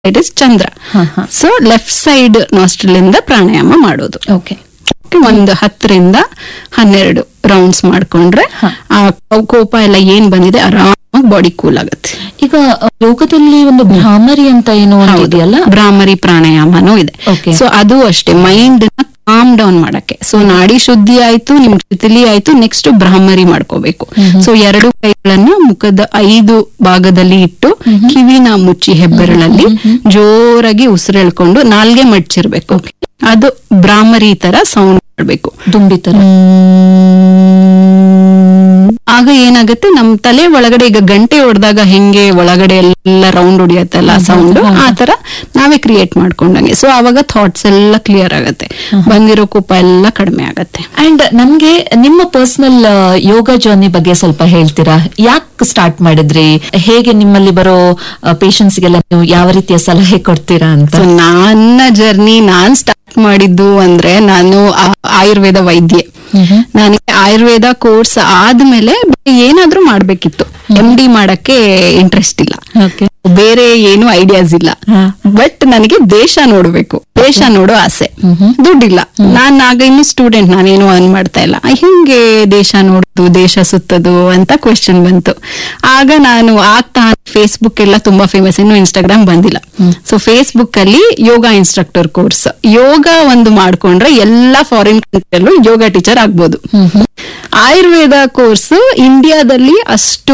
Side is Chandra. So left side nostril ಇಂದ ಪ್ರಾಣಾಯಾಮ ಮಾಡೋದು. Okay, ಒಂದು 10-12 ರೌಂಡ್ಸ್ ಮಾಡ್ಕೊಂಡ್ರೆ ಆ ಕೋಪ ಎಲ್ಲ ಏನ್ ಬಂದಿದೆ ಆರಾಮಾಗಿ ಬಾಡಿ ಕೂಲ್ ಆಗುತ್ತೆ. ಈಗ ಯೋಗದಲ್ಲಿ ಒಂದು ಭ್ರಾಮರಿ ಅಂತ ಏನೋ ಇದೆಯಲ್ಲ, ಭ್ರಾಮರಿ ಪ್ರಾಣಾಯಾಮನೂ ಇದೆ. ಸೊ ಅದು ಅಷ್ಟೇ ಮೈಂಡ್ ಕಾಮ್ ಡೌನ್ ಮಾಡಕ್ಕೆ. ಸೊ ನಾಡಿ ಶುದ್ಧಿ ಆಯ್ತು, ನಿಮ್ ತಿಥಿಲಿ ಆಯ್ತು, ನೆಕ್ಸ್ಟ್ ಭ್ರಾಮರಿ ಮಾಡ್ಕೋಬೇಕು. ಸೊ 2 ಕೈಗಳನ್ನ ಮುಖದ 5 ಭಾಗದಲ್ಲಿ ಇಟ್ಟು ಕಿವಿನ ಮುಚ್ಚಿ ಹೆಬ್ಬೆರಳಲ್ಲಿ ಜೋರಾಗಿ ಉಸಿರೆಳ್ಕೊಂಡು ನಾಲ್ಗೆ ಮಡ್ಚಿರ್ಬೇಕು. ಅದು ಭ್ರಾಮರಿ ತರ ಸೌಂಡ್ ಮಾಡ್ಬೇಕು, ದುಂಬಿ ತರ. ಆಗ ಏನಾಗುತ್ತೆ, ನಮ್ ತಲೆ ಒಳಗಡೆ ಈಗ ಗಂಟೆ ಹೊಡೆದಾಗ ಹೆಂಗೆ ಒಳಗಡೆ ಎಲ್ಲ ರೌಂಡ್ ಹೊಡಿಯತ್ತಲ್ಲ ಸೌಂಡ್, ಆ ತರ ನಾವೇ ಕ್ರಿಯೇಟ್ ಮಾಡ್ಕೊಂಡಂಗೆ. ಸೊ ಅವಾಗ ಥಾಟ್ಸ್ ಎಲ್ಲ ಕ್ಲಿಯರ್ ಆಗತ್ತೆ, ಬಂದಿರೋ ಕೋಪ ಎಲ್ಲ ಕಡಿಮೆ ಆಗತ್ತೆ. ಅಂಡ್ ನಮ್ಗೆ ನಿಮ್ಮ ಪರ್ಸನಲ್ ಯೋಗ ಜರ್ನಿ ಬಗ್ಗೆ ಸ್ವಲ್ಪ ಹೇಳ್ತೀರಾ? ಯಾಕೆ ಸ್ಟಾರ್ಟ್ ಮಾಡಿದ್ರಿ? ಹೇಗೆ ನಿಮ್ಮಲ್ಲಿ ಬರೋ ಪೇಷಂಟ್ಸ್ ಗೆಲ್ಲ ನೀವು ಯಾವ ರೀತಿಯ ಸಲಹೆ ಕೊಡ್ತೀರಾ ಅಂತ? ನನ್ನ ಜರ್ನಿ ನಾನ್ ಸ್ಟಾರ್ಟ್ ಮಾಡಿದ್ದು ಅಂದ್ರೆ, ನಾನು ಆಯುರ್ವೇದ ವೈದ್ಯೆ. ನನಗೆ ಆಯುರ್ವೇದ ಕೋರ್ಸ್ ಆದ್ಮೇಲೆ ಏನಾದ್ರೂ ಮಾಡ್ಬೇಕಿತ್ತು. MD ಮಾಡಕ್ಕೆ ಇಂಟ್ರೆಸ್ಟ್ ಇಲ್ಲ, ಬೇರೆ ಏನು ಐಡಿಯಾಸ್ ಇಲ್ಲ. ಬಟ್ ನನಗೆ ದೇಶ ನೋಡ್ಬೇಕು, ದೇಶ ನೋಡೋ ಆಸೆ. ದುಡ್ಡಿಲ್ಲ, ನಾನ್ ಆಗ ಇನ್ನು ಸ್ಟೂಡೆಂಟ್, ನಾನೇನು ಅರ್ನ್ ಮಾಡ್ತಾ ಇಲ್ಲ. ಹಿಂಗೆ ದೇಶ ನೋಡುದು, ದೇಶ ಸುತ್ತದು ಅಂತ ಕ್ವೆಶ್ಚನ್ ಬಂತು. ಆಗ ನಾನು ಆಗ್ತಾ ಫೇಸ್ಬುಕ್ ಎಲ್ಲ ತುಂಬಾ ಫೇಮಸ್, ಇನ್ನು ಇನ್ಸ್ಟಾಗ್ರಾಮ್ ಬಂದಿಲ್ಲ. ಸೊ ಫೇಸ್ಬುಕ್ ಅಲ್ಲಿ ಯೋಗ ಇನ್ಸ್ಟ್ರಕ್ಟರ್ ಕೋರ್ಸ್, ಯೋಗ ಒಂದು ಮಾಡ್ಕೊಂಡ್ರೆ ಎಲ್ಲಾ ಫಾರಿನ್ ಕಂಟ್ರಿಯಲ್ಲೂ ಯೋಗ ಟೀಚರ್ ಆಗ್ಬೋದು. ಆಯುರ್ವೇದ ಕೋರ್ಸ್ ಇಂಡಿಯಾದಲ್ಲಿ ಅಷ್ಟು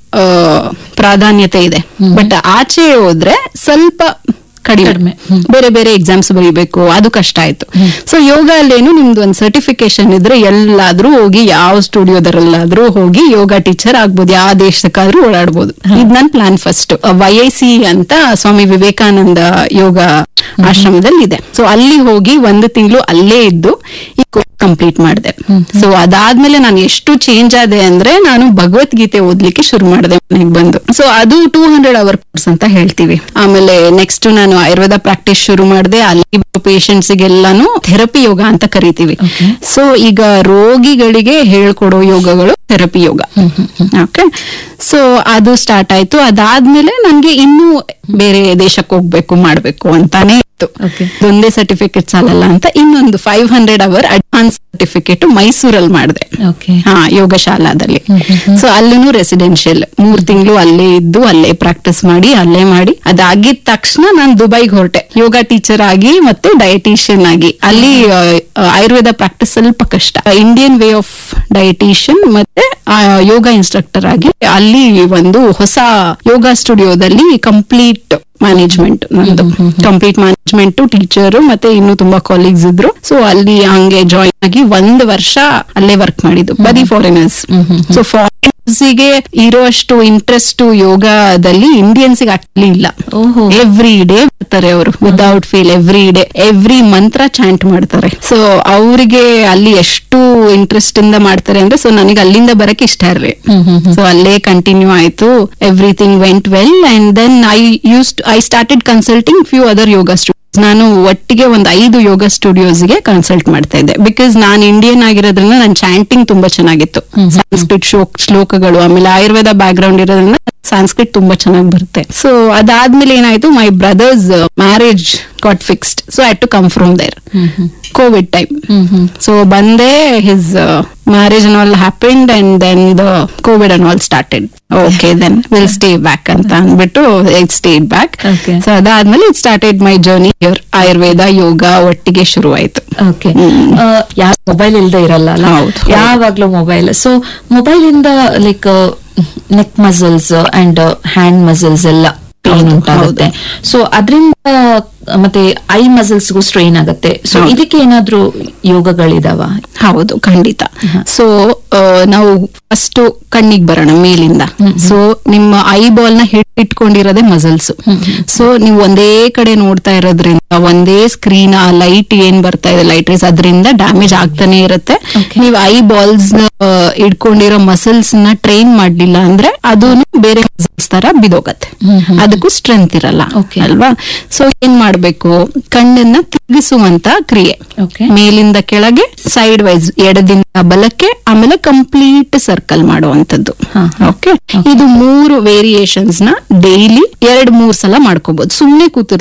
ಪ್ರಾಧಾನ್ಯತೆ ಇದೆ, ಬಟ್ ಆಚೆ ಹೋದ್ರೆ ಸ್ವಲ್ಪ ಕಡಿಮೆ. ಬೇರೆ ಬೇರೆ ಎಕ್ಸಾಮ್ಸ್ ಬರೀಬೇಕು, ಅದು ಕಷ್ಟ ಆಯ್ತು. ಸೊ ಯೋಗ ಅಲ್ಲೇನು ನಿಮ್ದು ಒಂದು ಸರ್ಟಿಫಿಕೇಶನ್ ಇದ್ರೆ ಎಲ್ಲಾದ್ರೂ ಹೋಗಿ, ಯಾವ ಸ್ಟುಡಿಯೋದರಲ್ಲಾದ್ರೂ ಹೋಗಿ ಯೋಗ ಟೀಚರ್ ಆಗ್ಬೋದು, ಯಾವ ದೇಶಕ್ಕಾದ್ರೂ ಓಡಾಡ್ಬೋದು. ಇದ್ ನನ್ ಪ್ಲಾನ್ ಫಸ್ಟ್. YIC ಅಂತ ಸ್ವಾಮಿ ವಿವೇಕಾನಂದ ಯೋಗ ಆಶ್ರಮದಲ್ಲಿ ಇದೆ. ಸೊ ಅಲ್ಲಿ ಹೋಗಿ 1 ತಿಂಗಳು ಅಲ್ಲೇ ಇದ್ದು ಈ ಕೋರ್ಸ್ ಕಂಪ್ಲೀಟ್ ಮಾಡಿದೆ. ಸೊ ಅದಾದ್ಮೇಲೆ ನಾನು ಎಷ್ಟು ಚೇಂಜ್ ಆದೆ ಅಂದ್ರೆ, ನಾನು ಭಗವದ್ಗೀತೆ ಓದ್ಲಿಕ್ಕೆ ಶುರು ಮಾಡಿದೆ ಮನೆಗೆ ಬಂದು. ಸೊ ಅದು 200 ಅವರ್ ಕೋರ್ಸ್ ಅಂತ ಹೇಳ್ತೀವಿ. ಆಮೇಲೆ ನೆಕ್ಸ್ಟ್ ನಾನು ಆಯುರ್ವೇದ ಪ್ರಾಕ್ಟೀಸ್ ಶುರು ಮಾಡಿದೆ. ಅಲ್ಲಿ ಪೇಷಂಟ್ಸ್ ಗೆಲ್ಲಾನು ಥೆರಪಿ ಯೋಗ ಅಂತ ಕರಿತೀವಿ. ಸೊ ಈಗ ರೋಗಿಗಳಿಗೆ ಹೇಳ್ಕೊಡೋ ಯೋಗಗಳು ಥೆರಪಿ ಯೋಗ. ಓಕೆ, ಸೊ ಅದು ಸ್ಟಾರ್ಟ್ ಆಯ್ತು. ಅದಾದ್ಮೇಲೆ ನನ್ಗೆ ಇನ್ನೂ ಬೇರೆ ದೇಶಕ್ಕೆ ಹೋಗ್ಬೇಕು, ಮಾಡ್ಬೇಕು ಅಂತಾನೆ ಇತ್ತು. ಒಂದೇ ಸರ್ಟಿಫಿಕೇಟ್ ಸಾಲಲ್ಲ ಅಂತ ಇನ್ನೊಂದು 500 ಅವರ್ ಅಡ್ವಾನ್ಸ್ ಸರ್ಟಿಫಿಕೇಟ್ ಮೈಸೂರಲ್ಲಿ ಮಾಡಿದೆ, ಯೋಗ ಶಾಲಾದಲ್ಲಿ. ಸೊ ಅಲ್ಲೂ ರೆಸಿಡೆನ್ಷಿಯಲ್ 3 ತಿಂಗಳು ಅಲ್ಲೇ ಇದ್ದು, ಅಲ್ಲೇ ಪ್ರಾಕ್ಟೀಸ್ ಮಾಡಿ, ಅಲ್ಲೇ ಮಾಡಿ ಅದಾಗಿದ ತಕ್ಷಣ ನಾನು ದುಬೈಗೆ ಹೊರಟೆ, ಯೋಗ ಟೀಚರ್ ಆಗಿ ಮತ್ತೆ ಡಯಟಿಷಿಯನ್ ಆಗಿ. ಅಲ್ಲಿ ಆಯುರ್ವೇದ ಪ್ರಾಕ್ಟೀಸ್ ಸ್ವಲ್ಪ ಕಷ್ಟ. ಇಂಡಿಯನ್ ವೇ ಆಫ್ ಡಯಟಿಷಿಯನ್ ಮತ್ತೆ ಯೋಗ ಇನ್ಸ್ಟ್ರಕ್ಟರ್ ಆಗಿ ಅಲ್ಲಿ ಒಂದು ಹೊಸ ಯೋಗ ಸ್ಟುಡಿಯೋದಲ್ಲಿ ಕಂಪ್ಲೀಟ್ ಮ್ಯಾನೇಜ್ಮೆಂಟ್, ನಂದು ಕಂಪ್ಲೀಟ್ ಮ್ಯಾನೇಜ್ಮೆಂಟ್, ಟೀಚರ್ ಮತ್ತೆ ಇನ್ನು ತುಂಬಾ ಕಾಲೀಗ್ಸ್ ಇದ್ರು. ಸೊ ಅಲ್ಲಿ ಹಂಗೆ ಜಾಯಿನ್ ಆಗಿ 1 ವರ್ಷ ಅಲ್ಲೇ ವರ್ಕ್ ಮಾಡಿದ್ದು, ಬರೀ ಫಾರಿನರ್ಸ್. ಸೊ ಫಾರಿನರ್ಸ್ಗೆ ಇರೋಷ್ಟು ಇಂಟ್ರೆಸ್ಟ್ ಯೋಗದಲ್ಲಿ ಇಂಡಿಯನ್ಸ್ಗೆ ಆಕ್ಚುಲಿ ಇಲ್ಲ. ಎವ್ರಿ ಡೇ ಬರ್ತಾರೆ ಅವರು, ವಿದೌಟ್ ಫೇಲ್ ಎವ್ರಿ ಮಂತ್ರ ಚಾಂಟ್ ಮಾಡ್ತಾರೆ. ಸೊ ಅವ್ರಿಗೆ ಅಲ್ಲಿ ಎಷ್ಟು ಇಂಟ್ರೆಸ್ಟ್ ಇಂದ ಮಾಡ್ತಾರೆ ಅಂದ್ರೆ, ಸೊ ನನಗೆ ಅಲ್ಲಿಂದ ಬರಕ್ಕೆ ಇಷ್ಟ ಇರ್ಲಿ. ಸೊ ಅಲ್ಲೇ ಕಂಟಿನ್ಯೂ ಆಯ್ತು. Everything vent well. And then I started consulting few other yoga studios. ನಾನು ಒಟ್ಟಿಗೆ ಒಂದು 5 ಯೋಗ ಸ್ಟುಡಿಯೋಸ್ಗೆ ಕನ್ಸಲ್ಟ್ ಮಾಡ್ತಾ ಇದ್ದೆ. ಬಿಕಾಸ್ ನಾನು ಇಂಡಿಯನ್ ಆಗಿರೋದ್ರಿಂದ ನನ್ನ ಚಾಂಟಿಂಗ್ ತುಂಬಾ ಚೆನ್ನಾಗಿತ್ತು, ಸಂಸ್ಕೃತ್ ಶ್ಲೋಕಗಳು. ಆಮೇಲೆ ಆಯುರ್ವೇದ ಬ್ಯಾಕ್ ಗ್ರೌಂಡ್ ಇರೋದ್ರಿಂದ ಸಂಸ್ಕೃತ್ ತುಂಬಾ ಚೆನ್ನಾಗಿ ಬರುತ್ತೆ. ಸೊ ಅದಾದ್ಮೇಲೆ ಏನಾಯ್ತು, my brothers marriage got fixed. So I had to come from there. Covid time. So ಬಂದೆ, his marriage and all happened, and then the Covid and all started. Okay, then will stay back ಅಂತ ಅಂದ್ಬಿಟ್ಟು it stayed back. So ಅದಾದ್ಮೇಲೆ it started my journey here. Ayurveda yoga ಒಟ್ಟಿಗೆ ಶುರು ಆಯ್ತು. ಯಾರು mobile ಇಲ್ದೇ ಇರಲ್ಲ, ಯಾವಾಗ್ಲೂ ಮೊಬೈಲ್. ಸೊ ಮೊಬೈಲ್ ಇಂದ like neck muscles and hand muscles ಎಲ್ಲ ಪೇನ್ ಉಂಟಾಗುತ್ತೆ. ಸೊ ಅದರಿಂದ ಮತ್ತೆ ಐ ಮಸಲ್ಸ್ಗೂ ಸ್ಟ್ರೈನ್ ಆಗುತ್ತೆ. ಸೊ ಇದಕ್ಕೆ ಏನಾದ್ರೂ ಯೋಗಗಳಿದಾವ? ಹೌದು, ಖಂಡಿತ. ಸೊ ನಾವು ಫಸ್ಟ್ ಕಣ್ಣಿಗೆ ಬರೋಣ ಮೇಲಿಂದ. ಸೊ ನಿಮ್ಮ ಐ ಬಾಲ್ ನ ಇಟ್ಕೊಂಡಿರೋದೇ ಮಸಲ್ಸ್. ಸೊ ನೀವು ಒಂದೇ ಕಡೆ ನೋಡ್ತಾ ಇರೋದ್ರಿಂದ, ಒಂದೇ ಸ್ಕ್ರೀನ್, ಆ ಲೈಟ್ ಏನ್ ಬರ್ತಾ ಇದೆ, ಲೈಟ್ ರೇಸ್, ಅದರಿಂದ ಡ್ಯಾಮೇಜ್ ಆಗ್ತಾನೆ ಇರುತ್ತೆ. ನೀವು ಐ ಬಾಲ್ಸ್ ಇಟ್ಕೊಂಡಿರೋ ಮಸಲ್ಸ್ ನ ಟ್ರೈನ್ ಮಾಡ್ಲಿಲ್ಲ ಅಂದ್ರೆ ಅದು ಬೇರೆ ಮಸಲ್ಸ್ ತರ ಬಿದೋಗತ್ತೆ, ಅದಕ್ಕೂ ಸ್ಟ್ರೆಂತ್ ಇರಲ್ಲ ಅಲ್ವಾ. ಸೊ ಏನ್ ಮಾಡ್ಬೇಕು, ಕಣ್ಣನ್ನ ತಿರುಗಿಸುವಂತ ಕ್ರಿಯೆ, ಮೇಲಿಂದ ಕೆಳಗೆ, ಸೈಡ್ ವೈಸ್, ಎಡದಿಂದ ಬಲಕ್ಕೆ, ಆಮೇಲೆ ಕಂಪ್ಲೀಟ್ ಸರ್ಕಲ್ ಮಾಡುವಂತದ್ದು. ಓಕೆ, ಇದು 3 ವೇರಿಯೇಷನ್ಸ್ ನ ಡೈಲಿ 2-3 ಸಲ ಮಾಡ್ಕೋಬಹುದು. ಸುಮ್ನೆ ಕೂತಿರ್